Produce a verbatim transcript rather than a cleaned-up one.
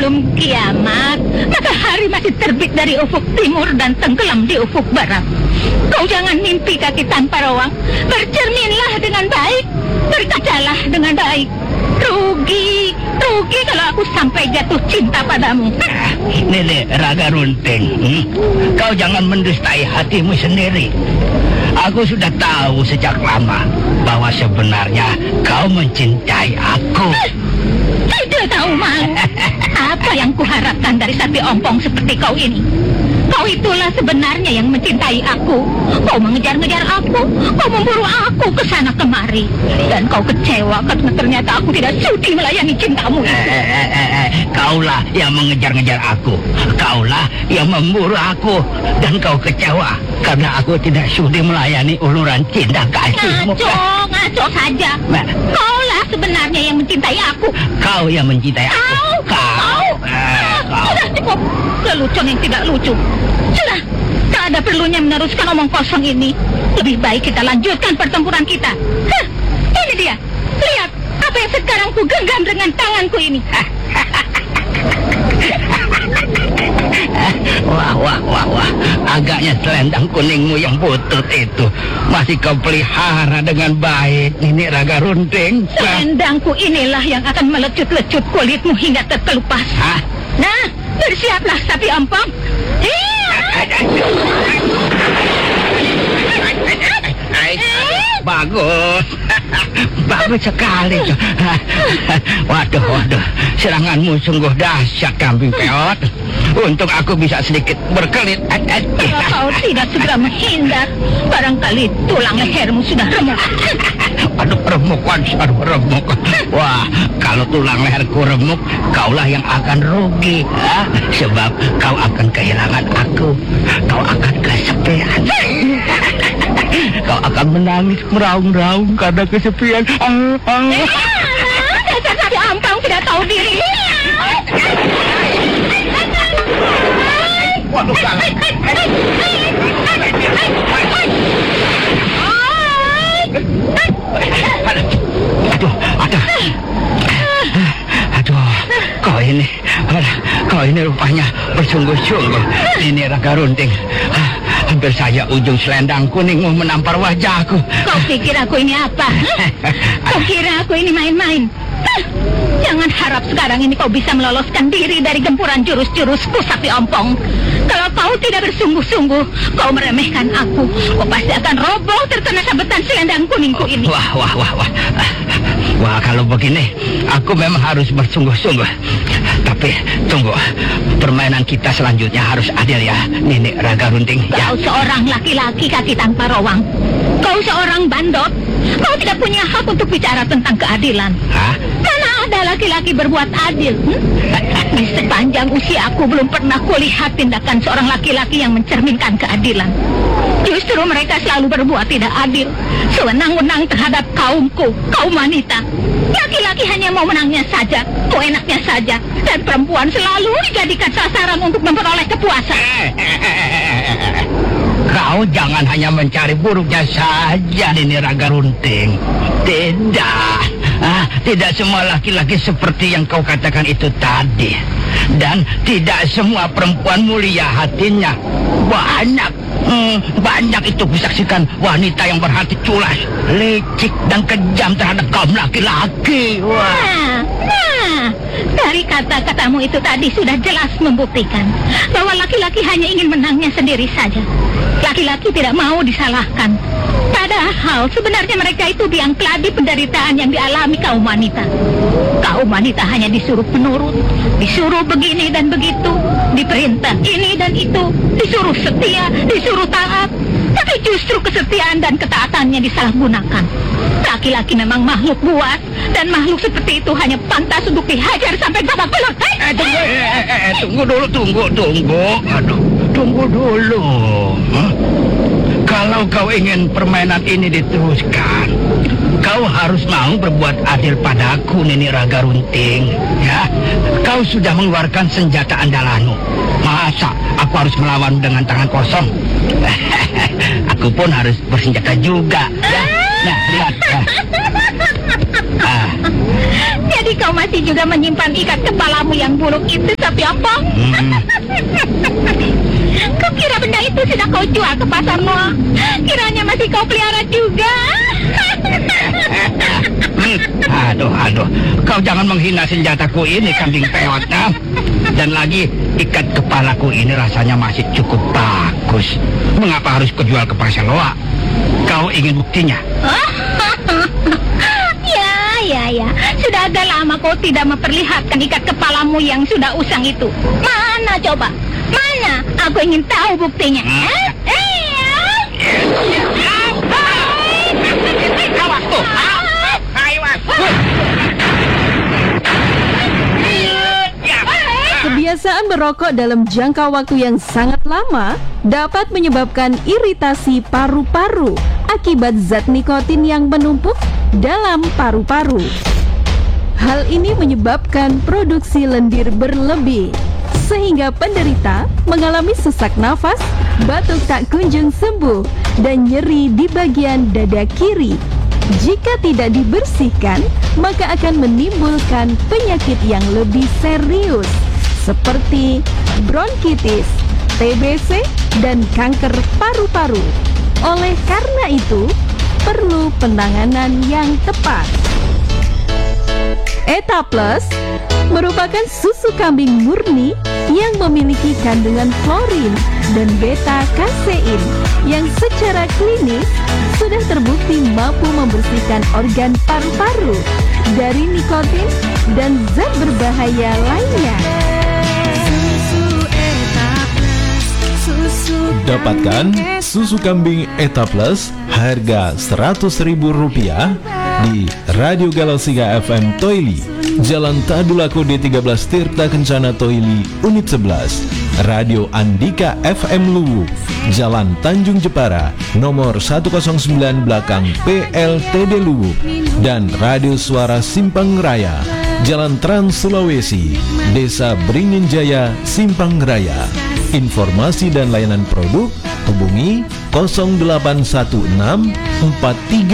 Sebelum kiamat, matahari masih terbit dari ufuk timur dan tenggelam di ufuk barat. Kau jangan mimpi kaki tanpa rawang. Bercerminlah dengan baik, berkacalah dengan baik. Rugi, rugi kalau aku sampai jatuh cinta padamu. Ah, Nenek Raga Runting, hmm? Kau jangan mendustai hatimu sendiri. Aku sudah tahu sejak lama bahwa sebenarnya kau mencintai aku. Tidak tahu malu. Apa yang kuharapkan dari sapi ompong seperti kau ini? Kau itulah sebenarnya yang mencintai aku. Kau mengejar-ngejar aku, kau memburu aku ke sana kemari. Dan kau kecewa karena ternyata aku tidak sudi melayani cintamu. Eh, eh, eh, eh. Kaulah yang mengejar-ngejar aku. Kaulah yang memburu aku. Dan kau kecewa karena aku tidak sudi melayani uluran cinta kasihmu. Ngaco, ngaco saja. Nah. Kaulah sebenarnya yang mencintai aku. Kau yang mencintai aku. Kau, Kau. kau. Eh, kau. Sudah cukup. Lelucon yang tidak lucu. Sudah, tak ada perlunya meneruskan omong kosong ini. Lebih baik kita lanjutkan pertempuran kita. Hah, ini dia. Lihat apa yang sekarang ku genggam dengan tanganku ini. Wah, wah, wah, wah. Agaknya selendang kuningmu yang butut itu masih kau pelihara dengan baik, Nenek Raga Runting. Selendangku inilah yang akan melecut-lecut kulitmu hingga terkelupas. Hah? Nah, bersiaplah sapi ompong. Bagus. Bagus sekali. Waduh, waduh. Seranganmu sungguh dahsyat, kambing peot. Untuk aku bisa sedikit berkelit. Kalau kau tidak segera menghindar, barangkali tulang lehermu sudah remuk. Aduh, remuk, aduh, remuk. Wah, kalau tulang leherku remuk, kaulah yang akan rugi. Ha? Sebab kau akan kehilangan aku. Kau akan kesepian. Kau akan menangis meraung-raung karena kesepian. Ah, ah. Dasar sapi ompong tidak tahu diri. Waduh, kalah. Aduh, aduh. Aduh, kau ini, kau ini rupanya bersungguh-sungguh, Nenek Raga Runting. Hampir saja ujung selendang kuningmu menampar wajahku. Kau pikir aku ini apa? Kau kira aku ini main-main? Jangan harap sekarang ini kau bisa meloloskan diri dari gempuran jurus-jurusku, sapi ompong. Kalau kau tidak bersungguh-sungguh, kau meremehkan aku, kau pasti akan roboh terkena sabetan selendang kuningku ini. Wah, wah, wah, wah. Wah, kalau begini, aku memang harus bersungguh-sungguh. Tapi, tunggu. Permainan kita selanjutnya harus adil ya, Nenek Raga Runting. Kau Ya. seorang laki-laki kaki tanpa rawang. Kau seorang bandot. Kau tidak punya hak untuk bicara tentang keadilan. Hah? Mana ada laki-laki berbuat adil? Hmm? Di sepanjang usia aku belum pernah kulihat tindakan seorang laki-laki yang mencerminkan keadilan. Justru mereka selalu berbuat tidak adil, sewenang-wenang terhadap kaumku, kaum wanita. Laki-laki hanya mau menangnya saja, mau enaknya saja, dan perempuan selalu dijadikan sasaran untuk memperoleh kepuasan. Kau jangan hanya mencari buruknya saja, Nenek Raga Runting. Tidak. Ah, tidak semua laki-laki seperti yang kau katakan itu tadi. Dan tidak semua perempuan mulia hatinya. Banyak. Hmm, banyak itu kusaksikan wanita yang berhati culas, licik, dan kejam terhadap kaum laki-laki. Wah. Nah, nah, dari kata-katamu itu tadi sudah jelas membuktikan bahwa laki-laki hanya ingin menangnya sendiri saja. Laki-laki tidak mau disalahkan. Padahal sebenarnya mereka itu biang keladi penderitaan yang dialami kaum wanita. Kaum wanita hanya disuruh penurut, disuruh begini dan begitu, diperintah ini dan itu, disuruh setia, disuruh taat. Tapi justru kesetiaan dan ketaatannya disalahgunakan. Laki-laki memang makhluk buas, dan makhluk seperti itu hanya pantas untuk dihajar sampai babak belur. Eh, tunggu, eh, eh, eh, tunggu dulu, tunggu, tunggu. Aduh, tunggu dulu. Hah? Kalau kau ingin permainan ini diteruskan, kau harus mau berbuat adil padaku, Nenek Raga Runting. Ya, kau sudah mengeluarkan senjata andalanmu. Masa aku harus melawan dengan tangan kosong? Aku pun harus bersenjata juga. Ya, nah, lihat. Ya. Ah. Jadi Jadi kau masih juga menyimpan ikat kepalamu yang buruk itu, Sapiopong? Hmm. Kau kira benda itu sudah kau jual ke pasar Noah? Kiranya masih kau pelihara juga. Hmm. Aduh, aduh, kau jangan menghina senjataku ini, kambing peot. Nah. Dan lagi, ikat kepalaku ini rasanya masih cukup bagus. Mengapa harus kujual ke pasar Noah? Kau ingin buktinya? Ya, ya, ya. Sudah agak lama kau tidak memperlihatkan ikat kepalamu yang sudah usang itu. Mana coba? Mana? Aku ingin tahu buktinya. Eh? Eh? Awas tuh. Awas. Kebiasaan merokok dalam jangka waktu yang sangat lama dapat menyebabkan iritasi paru-paru akibat zat nikotin yang menumpuk dalam paru-paru. Hal ini menyebabkan produksi lendir berlebih, sehingga penderita mengalami sesak nafas, batuk tak kunjung sembuh, dan nyeri di bagian dada kiri. Jika tidak dibersihkan, maka akan menimbulkan penyakit yang lebih serius, seperti bronkitis, T B C, dan kanker paru-paru. Oleh karena itu, perlu penanganan yang tepat. Eta Plus merupakan susu kambing murni yang memiliki kandungan klorin dan beta-kasein yang secara klinis sudah terbukti mampu membersihkan organ paru-paru dari nikotin dan zat berbahaya lainnya. Dapatkan susu kambing Eta Plus harga seratus ribu rupiah di Radio Galau Siga F M Toili, Jalan Tadulako D tiga belas Tirta Kencana Toili, Unit sebelas. Radio Andika F M Luwu, Jalan Tanjung Jepara, nomor seratus sembilan belakang P L T D Luwu. Dan Radio Suara Simpang Raya, Jalan Trans Sulawesi, Desa Beringin Jaya, Simpang Raya. Informasi dan layanan produk hubungi nol delapan satu enam empat tiga